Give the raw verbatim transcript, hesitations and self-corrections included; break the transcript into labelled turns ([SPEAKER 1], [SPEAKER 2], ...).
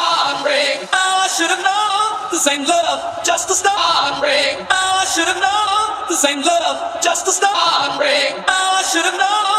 [SPEAKER 1] heartbreak. Oh, I should have known this ain't love, just a start. Heartbreak. Oh, I should have known this ain't love, just a start. Heartbreak. Oh, I should have known.